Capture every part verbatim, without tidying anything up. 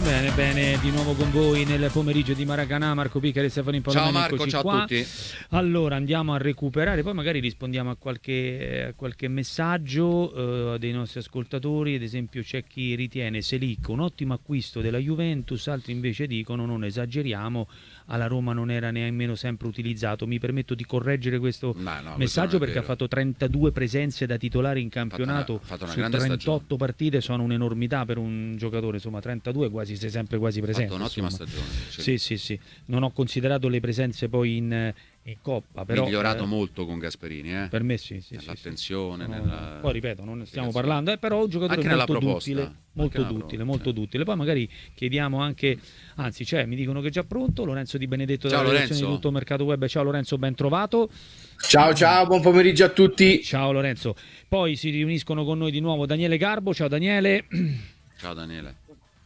Bene, bene, di nuovo con voi nel pomeriggio di Maracanã, Marco Picari e Stefano Impalomeni. Ciao Marco, ciao qua. a tutti. Allora andiamo a recuperare, poi magari rispondiamo a qualche, a qualche messaggio eh, dei nostri ascoltatori. Ad esempio c'è chi ritiene Selic un ottimo acquisto della Juventus, altri invece dicono non esageriamo, alla Roma non era nemmeno sempre utilizzato. Mi permetto di correggere questo Ma no, messaggio questo perché vero. ha fatto trentadue presenze da titolare in campionato, ha fatto una su grande trentotto stagione. partite, sono un'enormità per un giocatore, insomma trentadue quasi sei sempre quasi Ha presente. fatto un'ottima insomma. stagione. Sì, sì, sì. Non ho considerato le presenze poi in, in Coppa, però migliorato eh, molto con Gasperini, eh? per me sì, sì, sì, nell'attenzione, sì. No, nella... poi ripeto, non stiamo parlando, eh, però è un giocatore anche nella molto proposta, duttile, molto nella duttile, pro- molto sì. duttile. Poi magari chiediamo anche, anzi, c'è, mi dicono che è già pronto Lorenzo Di Benedetto Ciao, della redazione di Lorenzo. Tutto il Mercato Web. Ciao Lorenzo, ben trovato. Ciao ciao, buon pomeriggio a tutti. Ciao Lorenzo. Poi si riuniscono con noi di nuovo Daniele Garbo. Ciao Daniele. Ciao Daniele.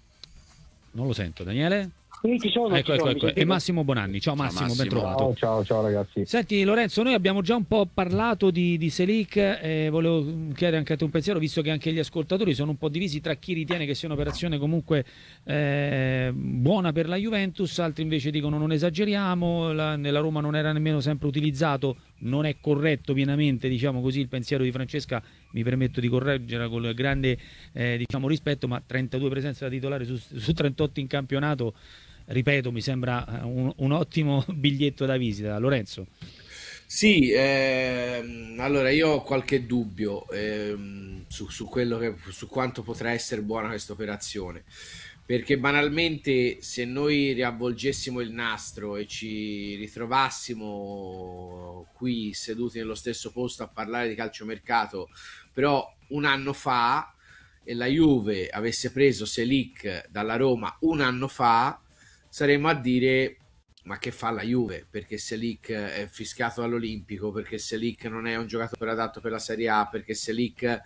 Non lo sento, Daniele? Sì, ci sono, Ecco, ci ecco, sono, ecco. E Massimo Bonanni. Ciao Ciao, Massimo, ben Massimo. trovato. Ciao, ciao, ciao ragazzi. Senti Lorenzo, noi abbiamo già un po' parlato di, di Selic, eh, volevo chiedere anche a te un pensiero, visto che anche gli ascoltatori sono un po' divisi tra chi ritiene che sia un'operazione comunque eh, buona per la Juventus, altri invece dicono non esageriamo, la, nella Roma non era nemmeno sempre utilizzato, non è corretto pienamente, diciamo così, il pensiero di Francesca, mi permetto di correggere con il grande eh, diciamo, rispetto, ma trentadue presenze da titolare su, su trentotto in campionato, ripeto, mi sembra un, un ottimo biglietto da visita. Lorenzo. Sì, ehm, allora io ho qualche dubbio ehm, su, su quello che, su quanto potrà essere buona questa operazione, perché banalmente se noi riavvolgessimo il nastro e ci ritrovassimo qui seduti nello stesso posto a parlare di calciomercato, però un anno fa, e la Juve avesse preso Selic dalla Roma un anno fa, saremmo a dire ma che fa la Juve, perché Selic è fischiato all'Olimpico, perché Selic non è un giocatore adatto per la Serie A, perché Selic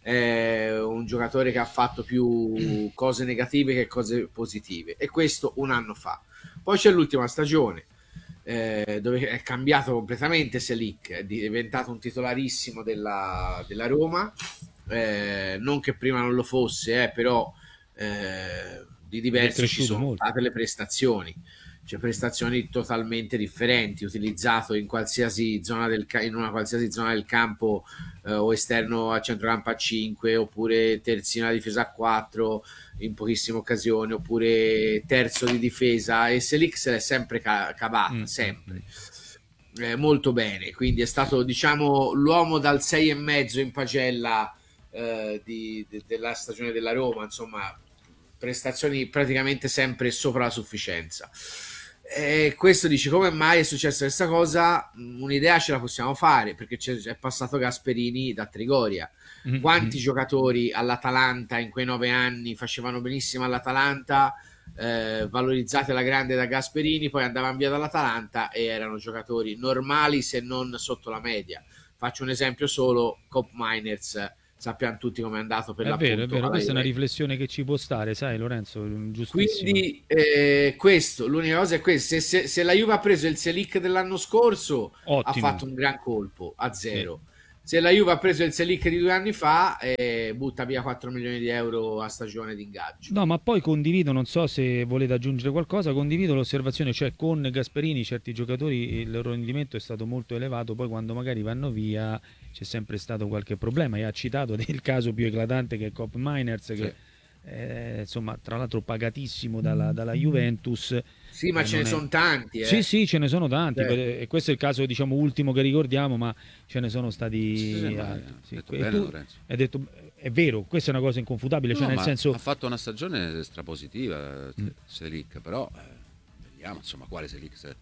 è un giocatore che ha fatto più cose negative che cose positive, e questo un anno fa. Poi c'è l'ultima stagione eh, dove è cambiato completamente Selic, è diventato un titolarissimo della, della Roma, eh, non che prima non lo fosse, eh, però eh, di diverso ci sono molto. state le prestazioni, cioè prestazioni totalmente differenti, utilizzato in qualsiasi zona del in una qualsiasi zona del campo, eh, o esterno a centrocampo a cinque, oppure terzino a difesa a quattro in pochissime occasioni, oppure terzo di difesa, e Selic se l'è sempre ca- cavata, Mm. sempre eh, molto bene, quindi è stato, diciamo, l'uomo dal sei e mezzo in pagella eh, di, de- della stagione della Roma, insomma prestazioni praticamente sempre sopra la sufficienza. E questo dice come mai è successa questa cosa? Un'idea ce la possiamo fare, perché c'è, è passato Gasperini da Trigoria. Mm-hmm. Quanti giocatori all'Atalanta in quei nove anni facevano benissimo all'Atalanta, eh, valorizzati alla grande da Gasperini, poi andavano via dall'Atalanta e erano giocatori normali se non sotto la media. Faccio un esempio solo: Cop Miners, sappiamo tutti come è andato per È l'appunto. vero, è vero, questa è una Juve. riflessione che ci può stare, sai Lorenzo, giustissimo. Quindi eh, questo, l'unica cosa è questa: se, se, se la Juve ha preso il Selic dell'anno scorso, Ottimo. ha fatto un gran colpo a zero. Sì. Se la Juve ha preso il Selic di due anni fa, eh, butta via quattro milioni di euro a stagione di ingaggio. No, ma poi condivido, non so se volete aggiungere qualcosa, condivido l'osservazione, cioè con Gasperini certi giocatori il loro rendimento è stato molto elevato, poi quando magari vanno via c'è sempre stato qualche problema, e ha citato il caso più eclatante che è Cop Miners, che Sì. è, insomma, tra l'altro pagatissimo dalla, dalla Juventus. Sì, ma Eh, ce ne non è- sono tanti. Eh. Sì, sì, ce ne sono tanti, Certo. e questo è il caso, diciamo, ultimo che ricordiamo, ma ce ne sono stati Sì, sì, ma altri. ha Sì. detto E bene tu Lorenzo. hai detto, è vero, questa è una cosa inconfutabile, cioè No, nel ma senso... ha fatto una stagione strapositiva Mm. Selic, però eh, vediamo insomma quale Selic se-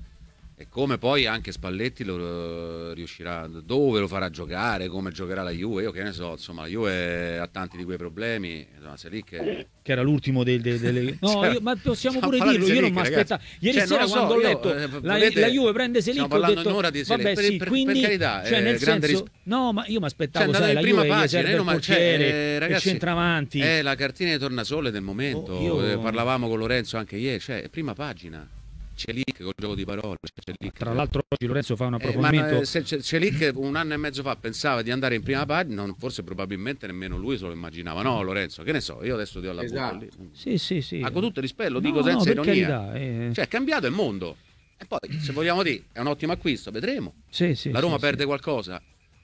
e come poi anche Spalletti lo riuscirà, dove lo farà giocare, come giocherà la Juve, io che ne so, insomma la Juve ha tanti di quei problemi, insomma Selic è... che era l'ultimo del, del- delle... No, Cioè, io- ma possiamo stiamo pure parlando dirlo, di io non mi Selic, aspettavo. ragazzi. Ieri Cioè, sera non lo so, quando ho io, letto eh, la, volete- la Juve prende Selic, stiamo ho parlando detto, un'ora di Selic, vabbè per- sì, per- quindi... per carità, cioè, eh, nel grande senso... ris- No, ma io mi Cioè, aspettavo, andate sai, in la prima Juve gli pagina, serve io il non- cioè, portiere, eh, il ragazzi, centravanti. è la cartina di tornasole del momento. Oh, io- Eh, parlavamo con Lorenzo anche ieri, cioè prima pagina. Celic col gioco di parole. Celic. Tra l'altro oggi Lorenzo fa un Eh, approfondimento. ma se Celic un anno e mezzo fa pensava di andare in prima pagina, non, forse probabilmente nemmeno lui se lo immaginava. No, Lorenzo, che ne so, io adesso ti ho la Esatto. butto lì. Sì, sì, sì. Ma con tutto il rispetto, lo No, dico no, senza per ironia. carità, eh. Cioè, è cambiato il mondo. E poi, se vogliamo dire, è un ottimo acquisto, vedremo. Sì, sì, La Roma sì, perde sì. qualcosa?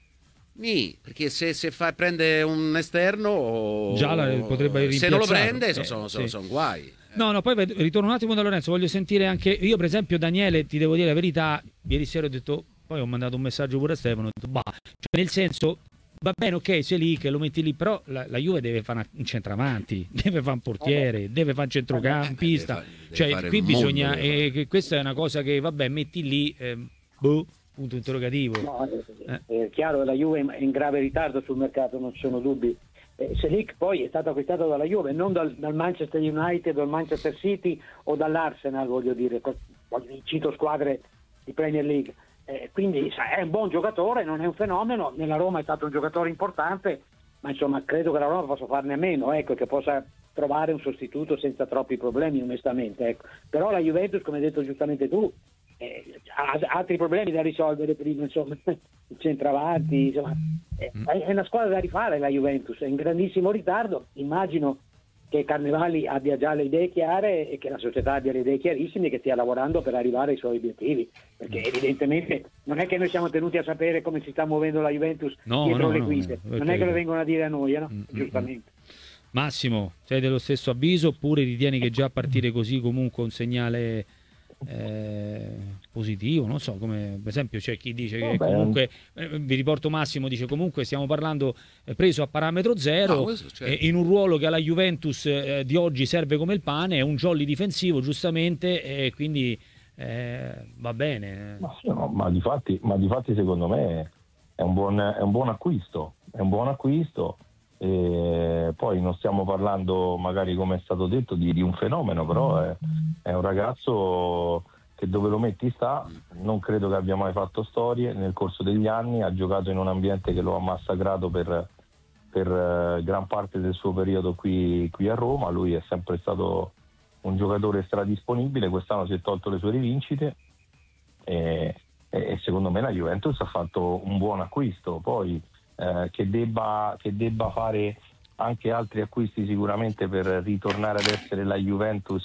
Nì, perché se, se fa, prende un esterno o- Già la- potrebbe aver se non lo rimpiazzato. prende Eh, sono, sono- sì. sono guai. No, no, poi ved- ritorno un attimo da Lorenzo, voglio sentire anche io, per esempio, Daniele, ti devo dire la verità, ieri sera ho detto, poi ho mandato un messaggio pure a Stefano, ho detto, bah, cioè, nel senso, va bene, ok, sei lì, che lo metti lì, però la, la Juve deve fare una- un centravanti, deve fare un portiere, deve fare un centrocampista, Eh, deve fare- deve cioè fare qui il mondo, bisogna, deve fare. eh, che questa è una cosa che, vabbè, metti lì, eh, boh, punto interrogativo. No, è, è chiaro, la Juve è in grave ritardo sul mercato, non ci sono dubbi. Eh, Selic poi è stato acquistato dalla Juve, non dal, dal Manchester United, dal Manchester City o dall'Arsenal, voglio dire, cito squadre di Premier League. Eh, quindi sa, è un buon giocatore, non è un fenomeno, nella Roma è stato un giocatore importante, ma insomma credo che la Roma possa farne a meno, ecco, che possa trovare un sostituto senza troppi problemi, onestamente. Ecco. Però la Juventus, come hai detto giustamente tu, eh, ha altri problemi da risolvere prima, insomma, il centravanti, insomma, eh, è una squadra da rifare la Juventus, è in grandissimo ritardo, immagino che Carnevali abbia già le idee chiare e che la società abbia le idee chiarissime e che stia lavorando per arrivare ai suoi obiettivi, perché evidentemente non è che noi siamo tenuti a sapere come si sta muovendo la Juventus No, dietro no, le no, quinte, no, non è che perché- lo vengono a dire a noi, eh, no? Mm, Giustamente. Massimo, sei dello stesso avviso oppure ritieni che già a partire così comunque un segnale eh, positivo? Non so, come per esempio c'è chi dice che Vabbè. comunque, eh, vi riporto Massimo, dice comunque stiamo parlando eh, preso a parametro zero, No, questo certo. eh, in un ruolo che alla Juventus eh, di oggi serve come il pane, è un jolly difensivo giustamente e quindi eh, va bene. Ma, sì, no, ma, difatti, ma difatti secondo me è un buon, è un buon acquisto, è un buon acquisto. E poi non stiamo parlando magari, come è stato detto, di, di un fenomeno, però è, è un ragazzo che dove lo metti sta, non credo che abbia mai fatto storie nel corso degli anni, ha giocato in un ambiente che lo ha massacrato per, per eh, gran parte del suo periodo qui, qui a Roma. Lui è sempre stato un giocatore stradisponibile, quest'anno si è tolto le sue rivincite e, e secondo me la Juventus ha fatto un buon acquisto. Poi eh, che, debba, che debba fare anche altri acquisti sicuramente per ritornare ad essere la Juventus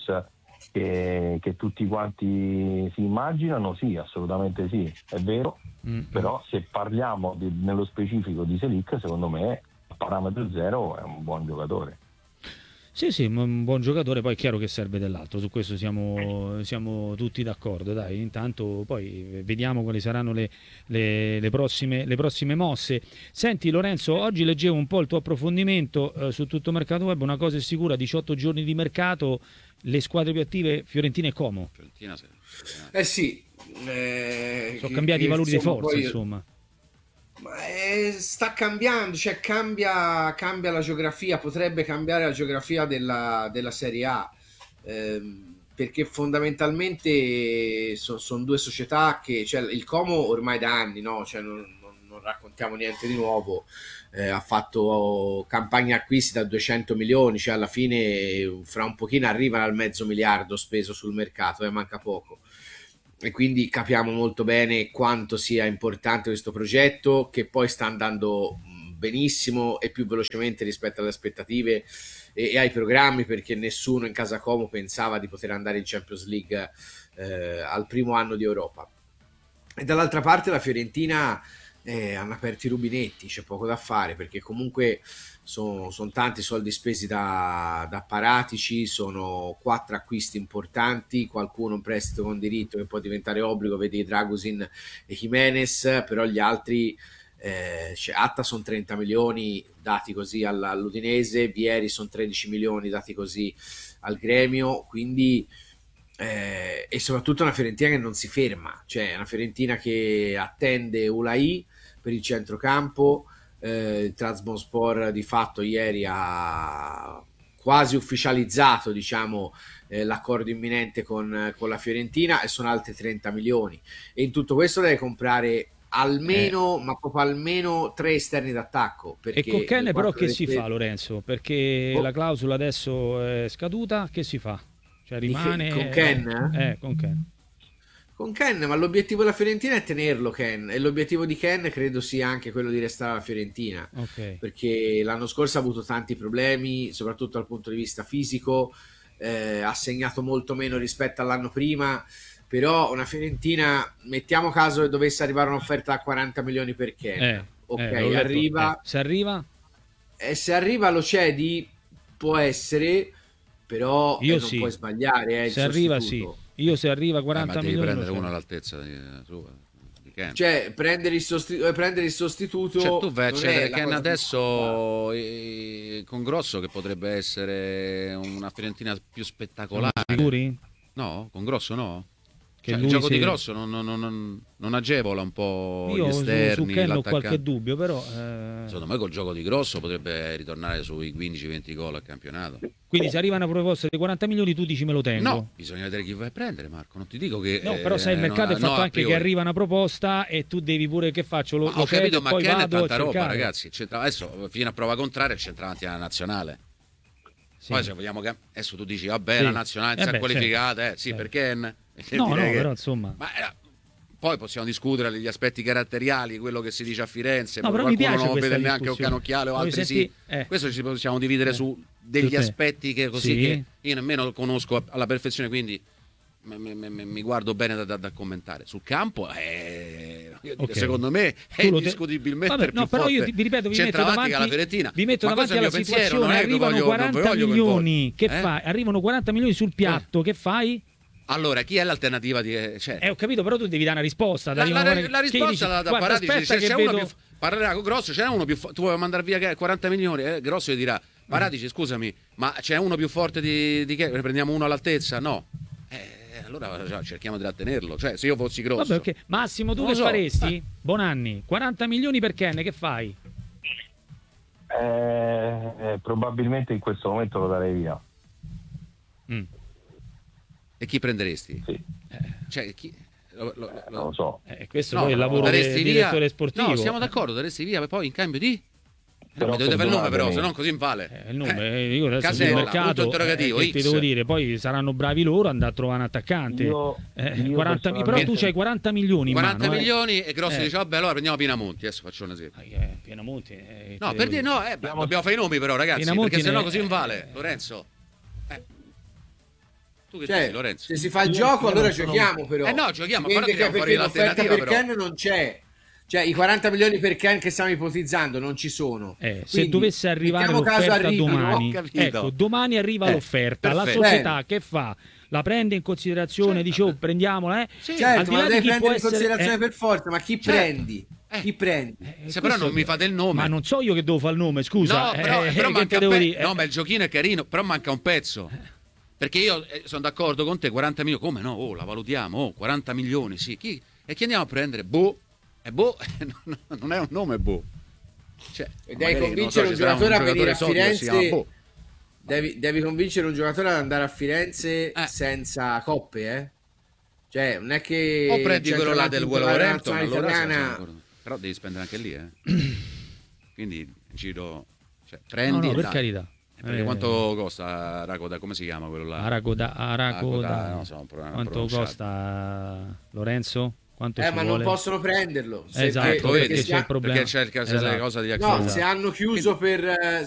che, che tutti quanti si immaginano, sì, assolutamente sì, è vero. Mm. Però se parliamo di, nello specifico di Selic, secondo me a parametro zero è un buon giocatore. Sì, sì, un buon giocatore, poi è chiaro che serve dell'altro, su questo siamo, siamo tutti d'accordo, dai, intanto poi vediamo quali saranno le, le, le, prossime, le prossime mosse. Senti Lorenzo, oggi leggevo un po' il tuo approfondimento eh, su tutto Mercato Web, una cosa è sicura, diciotto giorni di mercato, le squadre più attive Fiorentina e Como. Fiorentina, sì. Eh sì, eh, Sono che- cambiati i che, valori di insomma, forza, poi- insomma. Ma eh, sta cambiando, cioè cambia, cambia la geografia, potrebbe cambiare la geografia della, della Serie A, ehm, perché fondamentalmente sono due società che, cioè il Como ormai da anni, no? Cioè, non, non- non raccontiamo niente di nuovo, eh, ha fatto campagne acquisti da duecento milioni, cioè alla fine fra un pochino arrivano al mezzo miliardo speso sul mercato, e manca poco. E quindi capiamo molto bene quanto sia importante questo progetto, che poi sta andando mh, benissimo e più velocemente rispetto alle aspettative e, e ai programmi, perché nessuno in casa Como pensava di poter andare in Champions League eh, al primo anno di Europa. E dall'altra parte la Fiorentina eh, hanno aperto i rubinetti, c'è poco da fare, perché comunque sono son tanti soldi spesi da, da Paratici, sono quattro acquisti importanti, qualcuno un prestito con diritto che può diventare obbligo, vedi Dragusin e Jimenez, però gli altri, eh, cioè Atta sono trenta milioni dati così alla- all'Udinese, Vieri sono tredici milioni dati così al Gremio, quindi eh, e soprattutto una Fiorentina che non si ferma, cioè una Fiorentina che attende Ulai per il centrocampo. Eh, il Trabzonspor di fatto ieri ha quasi ufficializzato, diciamo, eh, l'accordo imminente con, con la Fiorentina, e sono altri trenta milioni, e in tutto questo deve comprare almeno, ma proprio almeno tre esterni d'attacco, E perché con Ken le però quattro che si rete- fa Lorenzo? Perché Oh. la clausola adesso è scaduta, che si fa? Cioè Di che- rimane... con Ken? Eh, con Ken. Con Ken, ma l'obiettivo della Fiorentina è tenerlo Ken, e l'obiettivo di Ken credo sia anche quello di restare alla Fiorentina, Ok. perché l'anno scorso ha avuto tanti problemi, soprattutto dal punto di vista fisico, eh, ha segnato molto meno rispetto all'anno prima, però una Fiorentina, mettiamo caso che dovesse arrivare un'offerta a quaranta milioni per Ken, Eh, ok, eh, l'ho letto. arriva, Eh, se arriva, e se arriva lo cedi, può essere, però Io eh, non sì. puoi sbagliare, eh, il se arriva sì. sostituto. Io se arriva Eh, quaranta ma devi milioni prendere lo uno c'è. all'altezza di, sua, di Ken. Cioè, prendere il, sosti- eh, prendere il sostituto. Cioè, tu vai a non cedere è la Ken cosa più adesso eh, con Grosso, che potrebbe essere una Fiorentina più spettacolare. Sicuri? No, con Grosso no. Che Cioè, il lui gioco si- di Grosso non, non- non- non agevola un po' Io gli su, su esterni, Ken ho l'attaccante. qualche dubbio, però eh, Secondo me col gioco di Grosso potrebbe ritornare sui quindici venti gol al campionato. quindi se arriva una proposta di quaranta milioni tu dici me lo tengo. No, bisogna vedere chi vai a prendere, Marco. Non ti dico che. No, eh, però sai, il mercato no, è fatto no, a anche che priori. arriva una proposta e tu devi pure, che faccio? Lo, Ma lo ho cedo capito, e ma poi Ken è vado a tanta roba, cercare. ragazzi. C'entra- adesso fino a prova contraria c'è davanti alla nazionale. Sì. Poi se vogliamo che adesso tu dici vabbè, Sì. la nazionale Eh si è beh, qualificata, eh, sì, certo. per Ken. No, no, Direi che- però insomma. Ma eh, poi possiamo discutere degli aspetti caratteriali, quello che si dice a Firenze, No, ma però mi qualcuno piace non questa vede neanche un discussione. canocchiale o Voglio altri senti- sì. eh. Questo ci possiamo dividere Eh. su degli Su te. aspetti che così Sì. che io nemmeno conosco alla perfezione, quindi mi, mi- mi- mi guardo bene da, da- da commentare. Sul campo, eh, io direi, Ok. secondo me, è Tu lo te- indiscutibilmente Vabbè, il più no, però io forte ti- vi ripeto, vi metto centravanti davanti, che la Fiorentina. vi metto Ma davanti questo è alla il mio pensiero, situazione, non è che arrivano voglio- non quaranta voglio milioni, che coinvolgere. Eh? fai? Arrivano quaranta milioni sul piatto, che fai? Allora, chi è l'alternativa di cioè, Eh, ho capito, però tu devi dare una risposta. La, dai, la- guarda- la che risposta dici, da, da guarda, Paratici, aspetta se che c'è vedo- uno più parlerà con Grosso, c'è uno più fo- tu vuoi mandare via che- quaranta milioni, eh, Grosso gli dirà Paratici, scusami, ma c'è uno più forte di, di che? Ne prendiamo uno all'altezza? No. Eh, allora cioè, cerchiamo di trattenerlo, cioè se io fossi Grosso. Vabbè, ok. Massimo, tu Non che lo so. faresti? Eh. Bonanni, quaranta milioni per Ken, che fai? Eh, eh, probabilmente in questo momento lo darei via. Mm. E chi prenderesti? Sì, Cioè, chi lo, lo- eh, lo- non lo so. Eh, questo No, poi è il lavoro daresti del via- direttore sportivo. No, siamo d'accordo, daresti via, e poi in cambio di Eh, Però mi dovete fare il nome, però, se perdonatemi. no così non vale. Eh, il nome, Eh, io adesso Casella, sul mercato, punto interrogativo, eh, che ti X. devo dire, poi saranno bravi loro andare a trovare un attaccante. Io- Eh, io quaranta però tu personalmente- c'hai quaranta milioni in quaranta mano, eh. milioni e Grossi Eh. dice vabbè allora prendiamo Pinamonti, adesso faccio un esempio. Ah, eh, Pienamonti, eh, No, che per devo dire no, eh, beh, dobbiamo fare i nomi però ragazzi, Pinamonti perché sennò ne- così non vale, eh. Lorenzo. Eh. Tu che Cioè, dici, Lorenzo? se si fa il Io- gioco io allora non sono- giochiamo però. Eh no, giochiamo, Si però vede tiriamo che fuori perché l'offerta l'alternativa, per però. Ken non c'è. Cioè i quaranta milioni per Ken che stiamo ipotizzando non ci sono. Eh, se Quindi, dovesse arrivare mettiamo caso l'offerta arrivino, domani, ho capito. ecco, domani arriva Eh, l'offerta, la perfetto. società che fa? La prende in considerazione, Certo. dice oh, prendiamola, eh? Sì, Certo, Al di ma là la di devi chi prendere può in essere- considerazione eh. per forza, ma chi Certo. prendi? Eh. Chi prendi? Eh, Se però questo- non mi fate il nome. Ma non so io che devo fare il nome, scusa. No, però, eh, però che manca te devo pe- dire? no, Eh, ma il giochino è carino, però manca un pezzo. Perché io eh, sono d'accordo con te, quaranta milioni, come no? Oh, la valutiamo, oh, quaranta milioni, sì. Chi? E chi andiamo a prendere? Boh. E boh, non- non è un nome, boh. Cioè, E magari, devi non convincere so, un ci sarà giocatore a venire a esordio, si Firenze. chiama Boh. Devi, devi convincere un giocatore ad andare a Firenze Eh. senza coppe, eh? Cioè, non è che O prendi c'è quello là davanti del un giocatore Wolverhampton, nazionale allora sì, italiana. sono d'accordo. Però devi spendere anche lì, eh. Quindi giro, cioè, prendi no, no, e per dai. carità. Perché Eh, quanto costa Racoda? Come si chiama quello là? Aragoda, Aragoda, Aragoda, non so, pro- quanto pronunciato. costa Lorenzo? Quanto Eh, ci ma vuole? non possono prenderlo. Se- Esatto, Ecco, perché vedi, c'è il problema. Perché c'è il caso delle Esatto. cose di No, Axel. se hanno chiuso per eh,